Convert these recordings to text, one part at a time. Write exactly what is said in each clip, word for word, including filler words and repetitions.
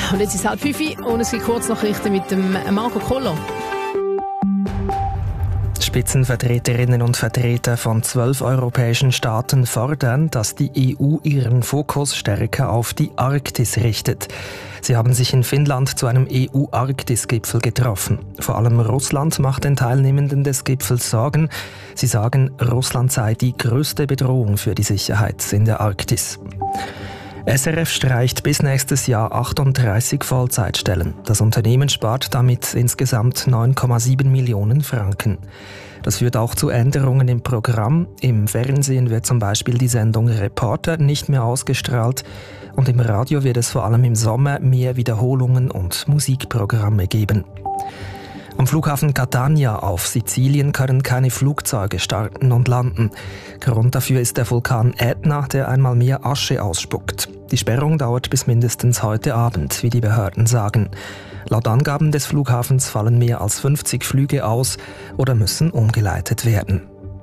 Und jetzt ist es halb fünf und es gibt Kurznachrichten mit dem Marco Koller. Spitzenvertreterinnen und Vertreter von zwölf europäischen Staaten fordern, dass die E U ihren Fokus stärker auf die Arktis richtet. Sie haben sich in Finnland zu einem E U-Arktis-Gipfel getroffen. Vor allem Russland macht den Teilnehmenden des Gipfels Sorgen. Sie sagen, Russland sei die größte Bedrohung für die Sicherheit in der Arktis. S R F streicht bis nächstes Jahr achtunddreißig Vollzeitstellen. Das Unternehmen spart damit insgesamt neun Komma sieben Millionen Franken. Das führt auch zu Änderungen im Programm. Im Fernsehen wird zum Beispiel die Sendung Reporter nicht mehr ausgestrahlt und im Radio wird es vor allem im Sommer mehr Wiederholungen und Musikprogramme geben. Am Flughafen Catania auf Sizilien können keine Flugzeuge starten und landen. Grund dafür ist der Vulkan Ätna, der einmal mehr Asche ausspuckt. Die Sperrung dauert bis mindestens heute Abend, wie die Behörden sagen. Laut Angaben des Flughafens fallen mehr als fünfzig Flüge aus oder müssen umgeleitet werden.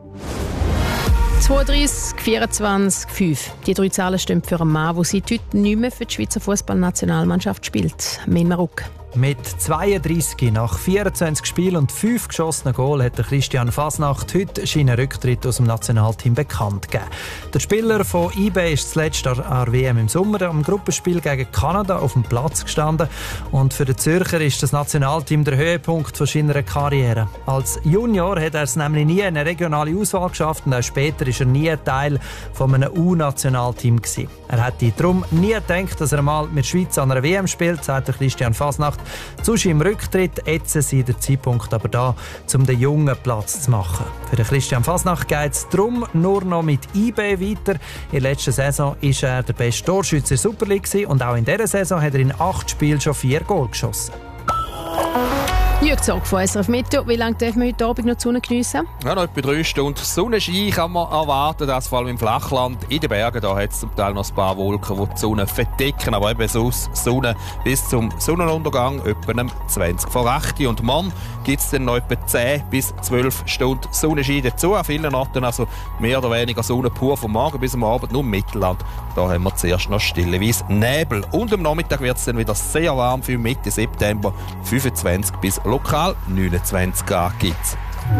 zweiunddreißig, vierundzwanzig, fünf. Die drei Zahlen stehen für einen Mann, der seit heute nicht mehr für die Schweizer Fußballnationalmannschaft spielt. Min Maruk. Mit zweiunddreißig nach vierundzwanzig Spielen und fünf geschossenen Goals hat Christian Fasnacht heute seinen Rücktritt aus dem Nationalteam bekannt gegeben. Der Spieler von I B ist zuletzt an der W M im Sommer am Gruppenspiel gegen Kanada auf dem Platz gestanden. Und für den Zürcher ist das Nationalteam der Höhepunkt von seiner Karriere. Als Junior hat er es nämlich nie in eine regionale Auswahl geschafft und auch später war er nie Teil von einem U-Nationalteam gewesen. Er hätte darum nie gedacht, dass er mal mit der Schweiz an einer W M spielt, sagt Christian Fasnacht. Zu seinem Rücktritt, jetzt sei der Zeitpunkt aber da, um den Jungen Platz zu machen. Für den Christian Fasnacht geht es darum nur noch mit I B weiter. In der letzten Saison war er der beste Torschütze der Super League und auch in dieser Saison hat er in acht Spielen schon vier Goal geschossen. Jürg Zog von S R F Meteo. Wie lange dürfen wir heute Abend noch die Sonne geniessen? Ja, noch etwa drei Stunden Sonnenschein kann man erwarten. Das vor allem im Flachland. In den Bergen da hat es zum Teil noch ein paar Wolken, die die Sonne verdecken. Aber eben so Sonne bis zum Sonnenuntergang etwa um zwanzig vor acht. Und morgen gibt es dann noch etwa zehn bis zwölf Stunden Sonnenschein dazu. An vielen Orten also mehr oder weniger Sonne pur vom Morgen bis am Abend. Nur im Mittelland. Da haben wir zuerst noch stilleweise Nebel. Und am Nachmittag wird es dann wieder sehr warm für Mitte September. fünfundzwanzig bis lokal neunundzwanzig Grad gibt's.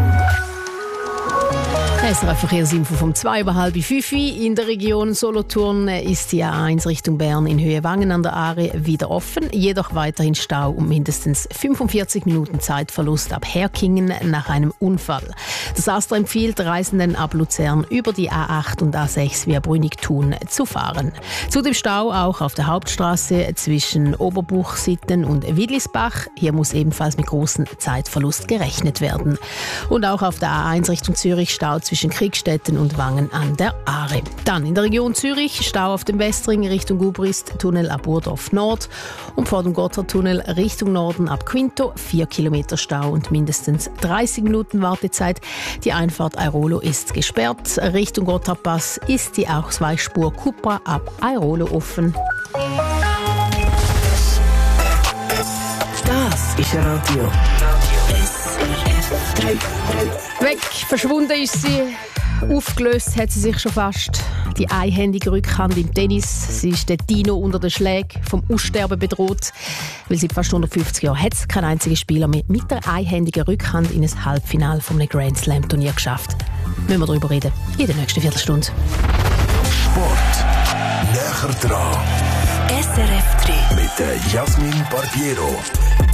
S R F-Verkehrsinfo vom zwei über halb fünf. In der Region Solothurn ist die A eins Richtung Bern in Höhe Wangen an der Aare wieder offen, jedoch weiterhin Stau und mindestens fünfundvierzig Minuten Zeitverlust ab Herkingen nach einem Unfall. Das AStA empfiehlt Reisenden ab Luzern über die A acht und A sechs via Brünnigthun zu fahren. Zudem Stau auch auf der Hauptstraße zwischen Oberbuchsitten und Widlisbach. Hier muss ebenfalls mit großem Zeitverlust gerechnet werden. Und auch auf der A eins Richtung Zürich Stau zwischen Kriegstetten und Wangen an der Aare. Dann in der Region Zürich Stau auf dem Westring Richtung Gubrist, Tunnel ab Burdorf Nord und vor dem Gotthardtunnel Richtung Norden ab Quinto vier Kilometer Stau und mindestens dreißig Minuten Wartezeit. Die Einfahrt Airolo ist gesperrt. Richtung Gotthardpass ist die Ausweichspur Cupra ab Airolo offen. Das ist Radio. Weg, verschwunden ist sie, aufgelöst hat sie sich schon fast. Die einhändige Rückhand im Tennis, sie ist der Dino unter den Schlägen, vom Aussterben bedroht. Weil seit fast hundertfünfzig Jahren hat es kein einziger Spieler mehr mit der einhändigen Rückhand in ein Halbfinale vom Grand Slam Turnier geschafft. Müssen wir darüber reden, in der nächsten Viertelstunde. Sport. Näher dran. S R F drei. Mit der Jasmin Barbiero.